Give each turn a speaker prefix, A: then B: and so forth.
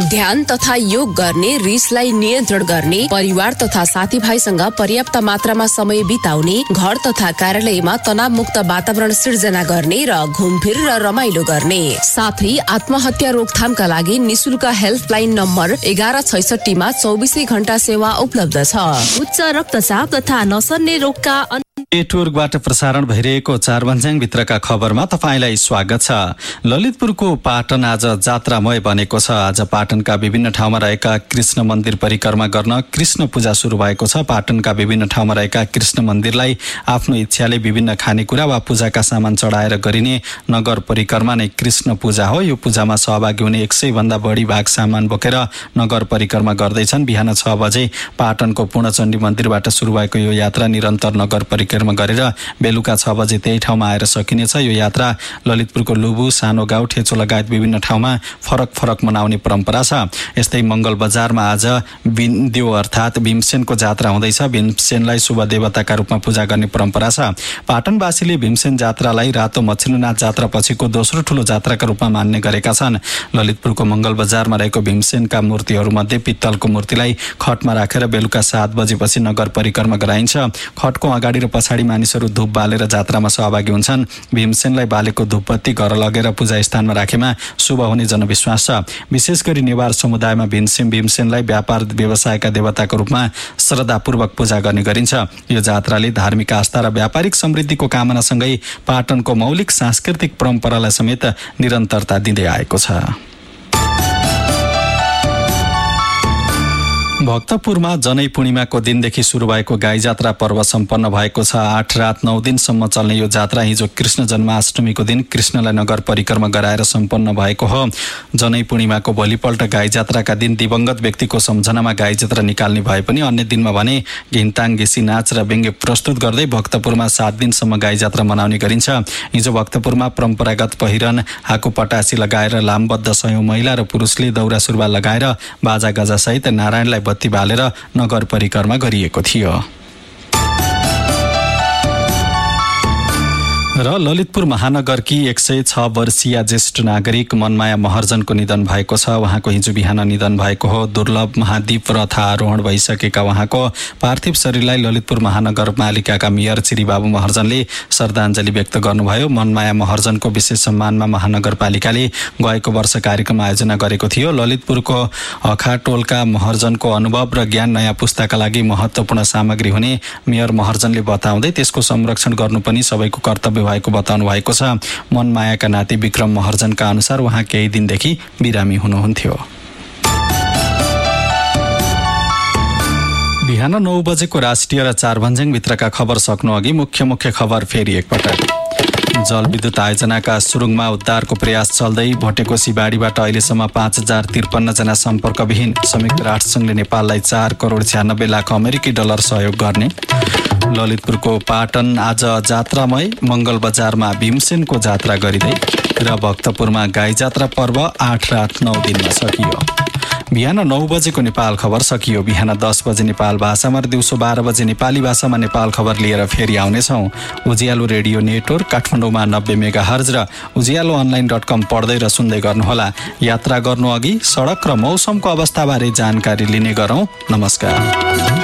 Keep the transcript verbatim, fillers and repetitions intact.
A: ध्यान तथा योग गर्ने, रिसलाई नियन्त्रण गर्ने, परिवार तथा साथीभाइसँग पर्याप्त मात्रामा समय बिताउने, घर तथा कार्यालयमा तनावमुक्त वातावरण सिर्जना गर्ने र घुमफिर र रमाइलो गर्ने। साथै आत्महत्या रोकथामका लागि निशुल्क हेल्पलाइन नम्बर एघार छैसठीमा चौबिसै घण्टा सेवा उपलब्ध छ।
B: उच्च रक्तचाप तथा नसर्ने रोगका
C: नेटवर्कबाट प्रसारण भइरहेको चार भन्ज्याङ भित्रका खबरमा तपाईँलाई स्वागत छ। ललितपुरको पाटन आज जात्रामय बनेको छ। आज पाटनका विभिन्न ठाउँमा रहेका कृष्ण मन्दिर परिक्रमा गर्न कृष्ण पूजा सुरु भएको छ। पाटनका विभिन्न ठाउँमा रहेका कृष्ण मन्दिरलाई आफ्नो इच्छाले विभिन्न खानेकुरा वा पूजाका सामान चढाएर गरिने नगर परिक्रमा नै कृष्ण पूजा हो। यो पूजामा सहभागी हुने एक सय भन्दा बढी भाग सामान बोकेर नगर परिक्रमा गर्दैछन्। बिहान छ बजे पाटनको पूर्णचण्डी मन्दिरबाट सुरु भएको यो यात्रा निरन्तर नगर परिक्रमा गरेर बेलुका छ बजे त्यही ठाउँमा आएर सकिनेछ। यो यात्रा ललितपुरको लुबु, सानो गाउँ, ठेचो लगायत विभिन्न ठाउँमा फरक फरक मनाउने परम्परा छ। यस्तै मंगल बजारमा आज बिन्दु अर्थात् भीमसेनको जात्रा हुँदैछ। भीमसेनलाई शुभ देवताका रूपमा पूजा गर्ने परम्परा छ। पाटनवासीले भीमसेन जात्रालाई रातो मछलीनाथ जात्रा पछिको दोस्रो ठूलो जात्राका रूपमा मान्ने गरेका छन्। ललितपुरको मंगल बजारमा रहेको भीमसेनका मूर्तिहरूमध्ये पित्तलको मूर्तिलाई खटमा राखेर बेलुका सात बजेपछि नगर परिक्रमा गराइन्छ। खटको अगाडि र पछाडि मानिसहरू धूप बालेर जात्रामा सहभागी हुन्छन्। भीमसेनलाई बालेको धूपबत्ती घर लगेर पूजा स्थानमा राखेमा शुभ हुने जनविश्वास छ। विशेष गरी नेवार समुदायमा भीमसेन भीमसेनलाई व्यापार व्यवसायका देवताको रूपमा श्रद्धापूर्वक पूजा गर्ने गरिन्छ। यो जात्राले धार्मिक आस्था र व्यापारिक समृद्धिको कामनासँगै पाटनको मौलिक सांस्कृतिक परम्परालाई समेत निरन्तरता दिँदै आएको छ। भक्तपुरमा जनै पूर्णिमाको दिनदेखि सुरु भएको गाई जात्रा पर्व सम्पन्न भएको छ। आठ रात नौ दिनसम्म चल्ने यो जात्रा हिजो कृष्ण जन्माष्टमीको दिन कृष्णलाई नगर परिक्रमा गराएर सम्पन्न भएको हो। जनै पूर्णिमाको भोलिपल्ट गाई जात्राका दिन दिवंगत व्यक्तिको सम्झनामा गाई जात्रा निकाल्ने भए पनि अन्य दिनमा भने घिन्ताङ, गेसी नाच र व्यङ्ग्य प्रस्तुत गर्दै भक्तपुरमा सात दिनसम्म गाई जात्रा मनाउने गरिन्छ। हिजो भक्तपुरमा परम्परागत पहिरन, हाकु पटासी लगाएर लामबद्ध सयौं महिला र पुरुषले दौरा सुरुवाल लगाएर बाजा गाजा सहित नारायणलाई बत्ती बालेर नगर परिक्रमा गरिएको थियो। र ललितपुर महानगरकी एक सय छ वर्षीय ज्येष्ठ नागरिक मनमाया महर्जनको निधन भएको छ। उहाँको हिजो बिहान निधन भएको हो। दुर्लभ महाद्वीप रथ आरोहण भइसकेका उहाँको पार्थिव शरीरलाई ललितपुर महानगरपालिकाका मेयर श्रीबाबु महर्जनले श्रद्धाञ्जली व्यक्त गर्नुभयो। मनमाया महर्जनको विशेष सम्मानमा महानगरपालिकाले गएको वर्ष कार्यक्रम आयोजना गरेको थियो। ललितपुरको अखाटोलका महर्जनको अनुभव र ज्ञान नयाँ पुस्ताका लागि महत्त्वपूर्ण सामग्री हुने मेयर महर्जनले बताउँदै त्यसको संरक्षण गर्नु पनि सबैको कर्तव्य भएको बताउनु भएको छ। मनमायाका नाति विक्रम महर्जनका अनुसार उहाँ केही दिनदेखि बिरामी हुनुहुन्थ्यो। बिहान नौ बजेको राष्ट्रिय र चार भन्ज्याङ भित्रका खबर सक्नु अघि मुख्य मुख्य खबर फेरि एकपटक। जलविद्युत आयोजनाका सुरुङमा उद्धारको प्रयास चल्दै भटेकोसी बाढीबाट अहिलेसम्म पाँच हजार त्रिपन्न जना सम्पर्कविहीन। संयुक्त राष्ट्रसङ्घले नेपाललाई चार करोड छ्यानब्बे लाख अमेरिकी डलर सहयोग गर्ने। ललितपुरको पाटन आज जात्रामय, मंगल बजारमा भीमसेनको जात्रा गरिँदै र भक्तपुरमा गाई जात्रा पर्व आठ रात नौ दिनमा सकियो। बिहान नौ बजेको नेपाल खबर सकियो। बिहान दस बजे नेपाल भाषामा र दिउँसो बाह्र बजे नेपाली भाषामा नेपाल खबर लिएर फेरि आउनेछौँ। उज्यालो रेडियो नेटवर्क काठमाडौँमा नब्बे मेगा हर्ज र उज्यालो अनलाइन डट कम पढ्दै र सुन्दै गर्नुहोला। यात्रा गर्नु अघि सडक र मौसमको अवस्थाबारे जानकारी लिने गरौँ। नमस्कार।